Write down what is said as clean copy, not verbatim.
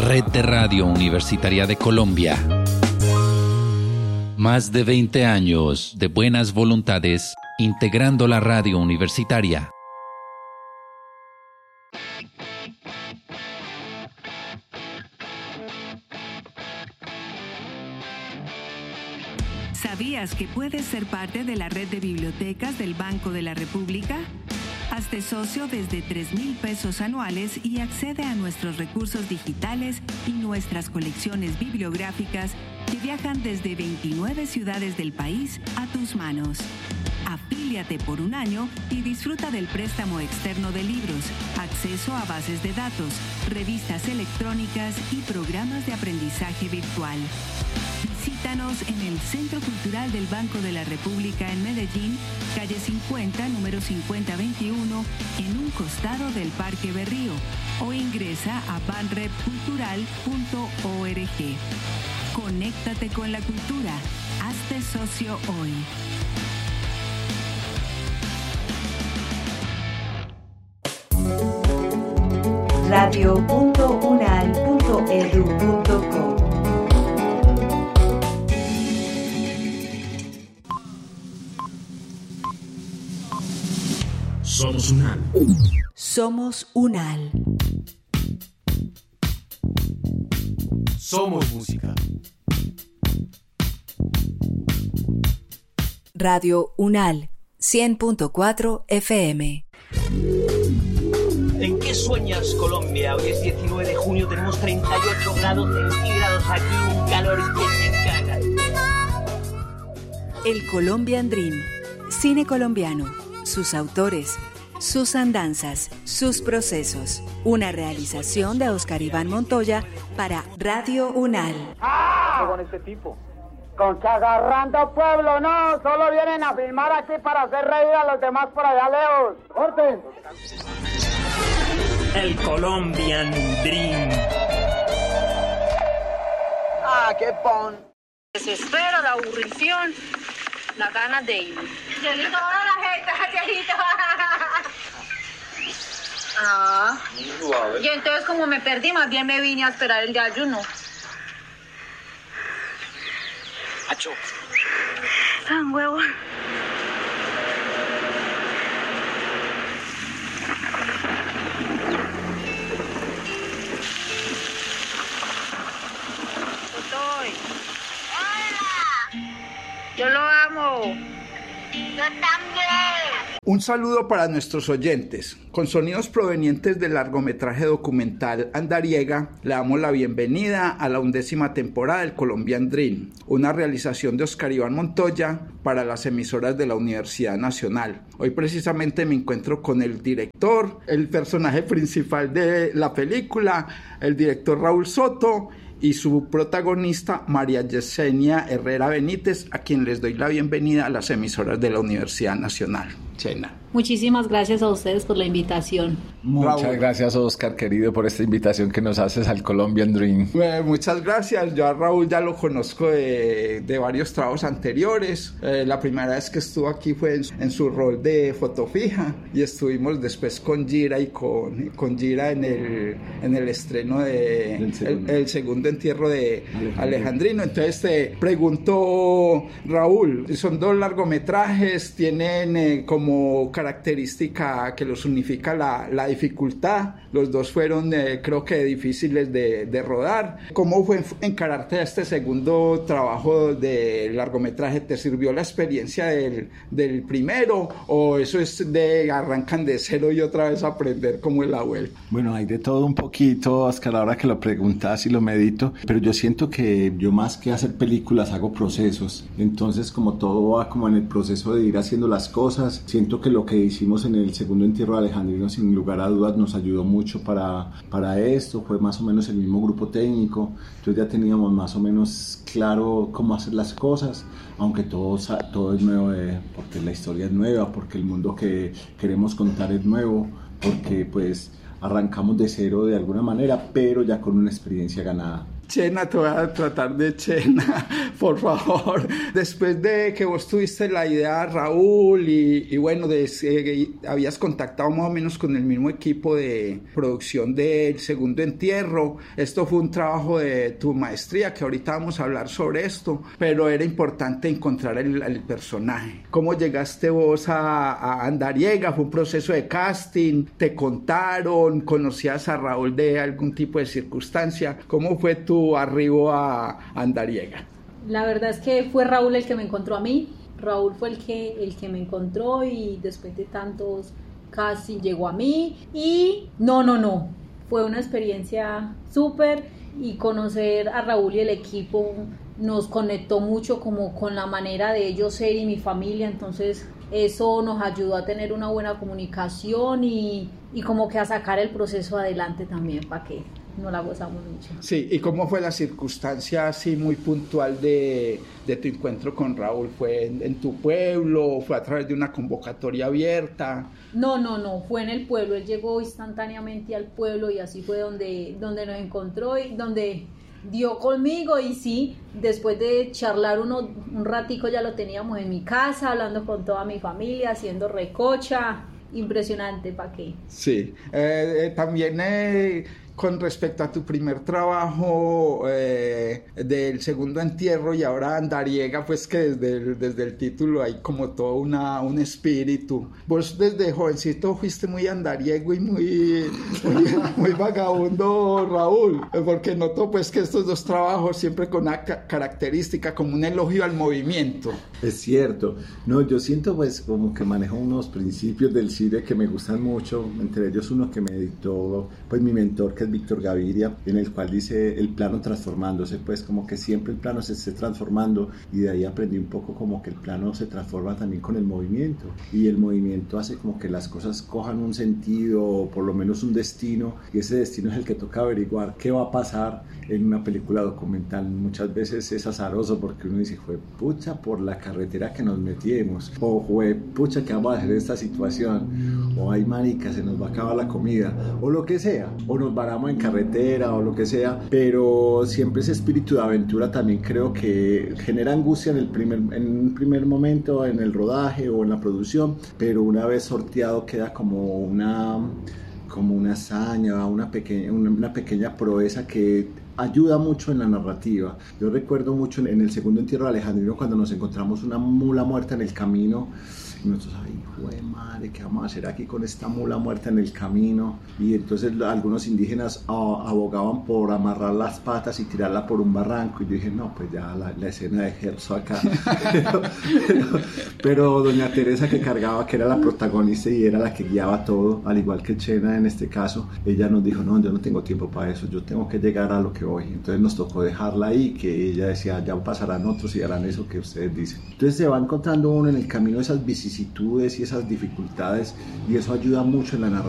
Red de Radio Universitaria de Colombia. Más de 20 años de buenas voluntades integrando la radio universitaria. ¿Sabías que puedes ser parte de la red de bibliotecas del Banco de la República? Hazte socio desde 3,000 pesos anuales y accede a nuestros recursos digitales y nuestras colecciones bibliográficas que viajan desde 29 ciudades del país a tus manos. Afíliate por un año y disfruta del préstamo externo de libros, acceso a bases de datos, revistas electrónicas y programas de aprendizaje virtual. Visítanos en el Centro Cultural del Banco de la República en Medellín, calle 50, número 5021, en un costado del Parque Berrío, o ingresa a banrepcultural.org. Conéctate con la cultura. Hazte socio hoy. radio.unal.edu.co. Somos UNAL. Somos UNAL. Somos música. Radio UNAL 100.4 FM. ¿En qué sueñas, Colombia? Hoy es 19 de junio, tenemos 38 grados centígrados aquí, un calor que se caga. El Colombian Dream. Cine colombiano. Sus autores, sus andanzas, sus procesos. Una realización de Oscar Iván Montoya para Radio UNAL. ¡Ah! Con este tipo. Con que agarrando pueblo, no. Solo vienen a filmar aquí para hacer reír a los demás por allá lejos. ¡Orden! El Colombian Dream. ¡Ah, qué pon! Desespero, la aburrición, las ganas de ir. Cielito, ahora la gente, cielito. Ah. Y entonces como me perdí, más bien me vine a esperar el de ayuno. Acho. Tan huevo. Yo lo amo. Yo también. Un saludo para nuestros oyentes. Con sonidos provenientes del largometraje documental Andariega, le damos la bienvenida a la 11ª temporada del Colombian Dream, una realización de Oscar Iván Montoya para las emisoras de la Universidad Nacional. Hoy precisamente me encuentro con el director, el personaje principal de la película, el director Raúl Soto, y su protagonista María Yesenia Herrera Benítez, a quien les doy la bienvenida a las emisoras de la Universidad Nacional. Chena. Muchísimas gracias a ustedes por la invitación. Muchas gracias, Oscar, querido, por esta invitación que nos haces al Colombian Dream. Muchas gracias. Yo a Raúl ya lo conozco de varios trabajos anteriores. La primera vez que estuvo aquí fue en su rol de fotofija, y estuvimos después con Gira y con Gira en el estreno de el segundo entierro de Alejandrino. Entonces te pregunto, Raúl, son 2 largometrajes, tienen como característica que los unifica la dificultad. Los 2 fueron creo que difíciles de rodar. ¿Cómo fue encararte a este segundo trabajo de largometraje? ¿Te sirvió la experiencia del primero, o eso es de arrancan de cero y otra vez aprender como es la vuelta? Bueno, hay de todo un poquito, Oscar, ahora que lo preguntas y lo medito, pero yo siento que yo, más que hacer películas, hago procesos. Entonces, como todo va como en el proceso de ir haciendo las cosas, siento que lo que hicimos en el segundo entierro de Alejandrino, sin lugar a dudas, nos ayudó mucho para esto. Fue más o menos el mismo grupo técnico, entonces ya teníamos más o menos claro cómo hacer las cosas, aunque todo es nuevo, porque la historia es nueva, porque el mundo que queremos contar es nuevo, porque pues arrancamos de cero de alguna manera, pero ya con una experiencia ganada. Chena, te voy a tratar de Chena, por favor. Después de que vos tuviste la idea, Raúl, y bueno, habías contactado más o menos con el mismo equipo de producción del Segundo Entierro. Esto fue un trabajo de tu maestría, que ahorita vamos a hablar sobre esto, pero era importante encontrar el personaje. ¿Cómo llegaste vos a Andariega? ¿Fue un proceso de casting? ¿Te contaron? ¿Conocías a Raúl de algún tipo de circunstancia? ¿Cómo fue tu arribo a Andariega? La verdad es que fue Raúl el que me encontró a mí. Raúl fue el que me encontró y después de tantos casi llegó a mí y no, fue una experiencia súper, y conocer a Raúl y el equipo nos conectó mucho como con la manera de ellos ser y mi familia, entonces eso nos ayudó a tener una buena comunicación y como que a sacar el proceso adelante también, para que no la gozamos mucho. Sí, ¿y cómo fue la circunstancia así muy puntual de tu encuentro con Raúl? ¿Fue en tu pueblo? ¿Fue a través de una convocatoria abierta? No, fue en el pueblo. Él llegó instantáneamente al pueblo y así fue donde nos encontró y donde dio conmigo, y sí, después de charlar un ratico ya lo teníamos en mi casa, hablando con toda mi familia, haciendo recocha. Impresionante, ¿para qué? Sí, también con respecto a tu primer trabajo del Segundo Entierro y ahora Andariega, pues que desde el título hay como todo un espíritu. Vos desde jovencito fuiste muy andariego y muy vagabundo, Raúl, porque noto pues que estos dos trabajos siempre con una característica, como un elogio al movimiento. Es cierto, no, yo siento pues como que manejo unos principios del cine que me gustan mucho, entre ellos uno que me dictó pues mi mentor, que es Víctor Gaviria, en el cual dice el plano transformándose, pues como que siempre el plano se esté transformando, y de ahí aprendí un poco como que el plano se transforma también con el movimiento, y el movimiento hace como que las cosas cojan un sentido o por lo menos un destino, y ese destino es el que toca averiguar qué va a pasar en una película documental. Muchas veces es azaroso porque uno dice, fue pucha por la carretera que nos metimos, o fue pucha que vamos a hacer esta situación, o ay marica se nos va a acabar la comida, o lo que sea, o nos varamos en carretera o lo que sea, pero siempre ese espíritu de aventura también creo que genera angustia en un primer momento en el rodaje o en la producción, pero una vez sorteado queda como una hazaña, una pequeña proeza que ayuda mucho en la narrativa. Yo recuerdo mucho en el Segundo Entierro de Alejandrino, cuando nos encontramos una mula muerta en el camino, y nosotros, ay, jue madre, ¿qué vamos a hacer aquí con esta mula muerta en el camino? Y entonces algunos indígenas abogaban por amarrar las patas y tirarla por un barranco, y yo dije, no, pues ya la escena de Herzog acá. pero doña Teresa, que cargaba, que era la protagonista y era la que guiaba todo, al igual que Chena en este caso, ella nos dijo, no, yo no tengo tiempo para eso, yo tengo que llegar a lo que voy. Entonces nos tocó dejarla ahí, que ella decía, ya pasarán otros y harán eso que ustedes dicen. Entonces se va encontrando uno en el camino esas vicisitudes y esas dificultades, y eso ayuda mucho en la narrativa.